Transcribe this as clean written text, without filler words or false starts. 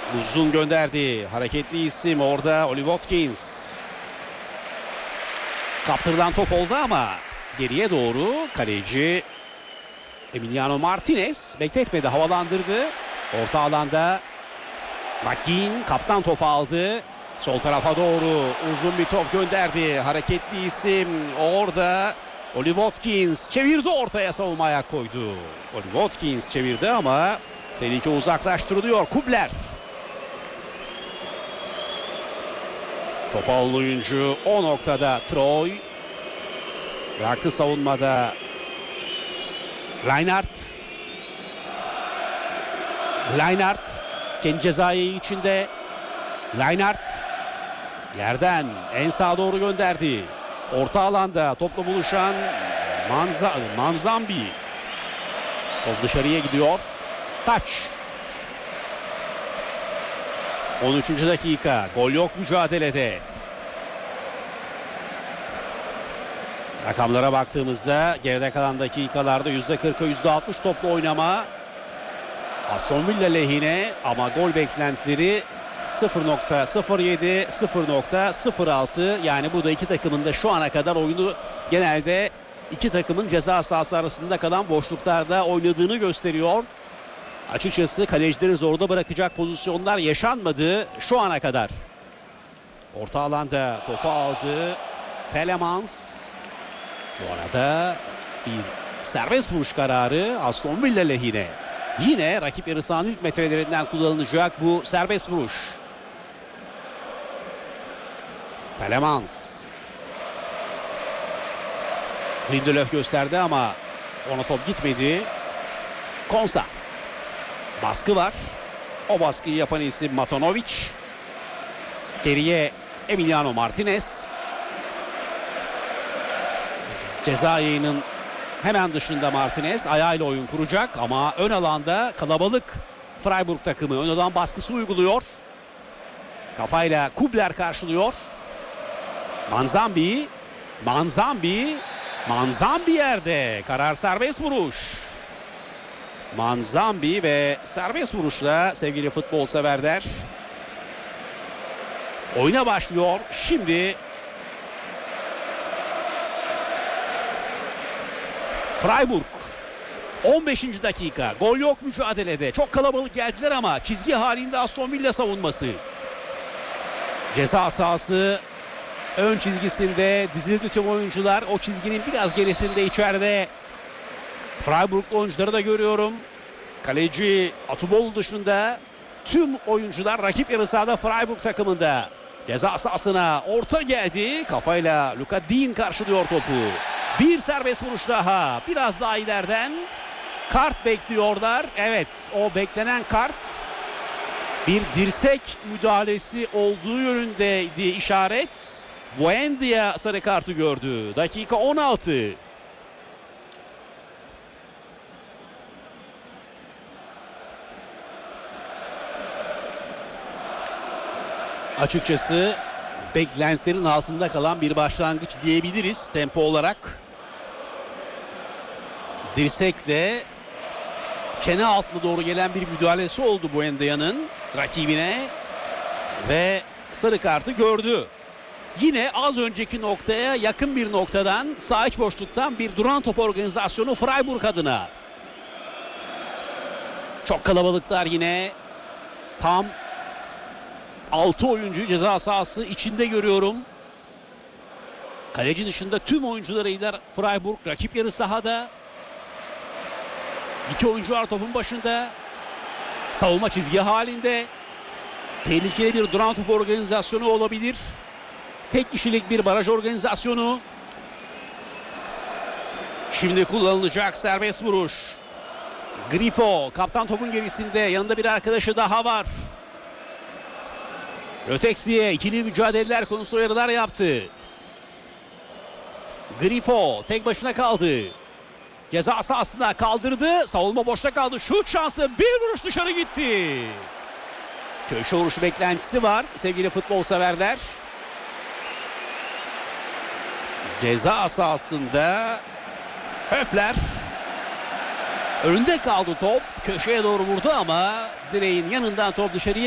Uzun gönderdi. Hareketli isim orada Oli Watkins. Kaptırılan top oldu ama geriye doğru kaleci Emiliano Martinez bekletmedi, havalandırdı. Orta alanda McGinn kaptan topu aldı. Sol tarafa doğru uzun bir top gönderdi. Hareketli isim orada Oli Watkins çevirdi, ortaya savunma ayak koydu. Oli Watkins çevirdi ama tehlike uzaklaştırılıyor. Kubler. Topu alan oyuncu o noktada Troy. Bıraktı savunmada Reinhardt. Reinhardt kendi cezayı içinde. Reinhardt yerden en sağa doğru gönderdi. Orta alanda topla buluşan Manzambi. Top dışarıya gidiyor. Taç. 13. dakika. Gol yok mücadelede. Rakamlara baktığımızda geride kalan dakikalarda %40'a %60 toplu oynama Aston Villa lehine, ama gol beklentileri 0.07, 0.06. Yani bu da iki takımın da şu ana kadar oyunu genelde iki takımın ceza sahası arasında kalan boşluklarda oynadığını gösteriyor. Açıkçası kalecileri zorda bırakacak pozisyonlar yaşanmadı şu ana kadar. Orta alanda topu aldı Telemans. Bu arada bir serbest vuruş kararı Aston Villa lehine. Yine rakip yarı sahanın ilk metrelerinden kullanılacak bu serbest vuruş. Telemans. Lindelöf gösterdi ama ona top gitmedi. Konsa. Baskı var. O baskıyı yapan isim Matanovic. Geriye Emiliano Martinez. Ceza yayının hemen dışında Martinez ayağıyla oyun kuracak ama ön alanda kalabalık Freiburg takımı ön alan baskısı uyguluyor. Kafayla Kubler karşılıyor. Manzambi yerde. Karar serbest vuruş. Manzambi ve serbest vuruşla sevgili futbol severler oyuna başlıyor. Şimdi Freiburg 15. dakika. Gol yok mücadelede. Çok kalabalık geldiler ama çizgi halinde Aston Villa savunması. Ceza sahası ön çizgisinde dizildi tüm oyuncular. O çizginin biraz gerisinde içeride Freiburg'lu oyuncuları da görüyorum. Kaleci Atubolu dışında tüm oyuncular rakip yarı sahada Freiburg takımında. Ceza sahasına orta geldi. Kafayla Luka Dean karşılıyor topu. Bir serbest vuruş daha. Biraz daha ileriden kart bekliyorlar. Evet, o beklenen kart bir dirsek müdahalesi olduğu yönündeydi işaret. Buendia sarı kartı gördü. Dakika 16. Açıkçası beklentilerin altında kalan bir başlangıç diyebiliriz tempo olarak. Dirsekle çene altına doğru gelen bir müdahalesi oldu Buendia'nın rakibine ve sarı kartı gördü. Yine az önceki noktaya yakın bir noktadan, sağ iç boşluktan bir duran top organizasyonu Freiburg adına. Çok kalabalıklar yine. Tam 6 oyuncu ceza sahası içinde görüyorum. Kaleci dışında tüm oyuncularıyla Freiburg rakip yarı sahada. 2 oyuncu var topun başında. Savunma çizgi halinde. Tehlikeli bir duran top organizasyonu olabilir. Tek kişilik bir baraj organizasyonu. Şimdi kullanılacak serbest vuruş. Grifo kaptan topun gerisinde, yanında bir arkadaşı daha var. Öteksi'ye ikili mücadeleler konusunda uyarılar yaptı. Grifo tek başına kaldı. Ceza sahasına kaldırdı. Savunma boşta kaldı. Şut şansı, bir vuruş dışarı gitti. Köşe vuruşu beklentisi var sevgili futbol severler. Ceza sahasında Höfler. Önünde kaldı top. Köşeye doğru vurdu ama direğin yanından top dışarıya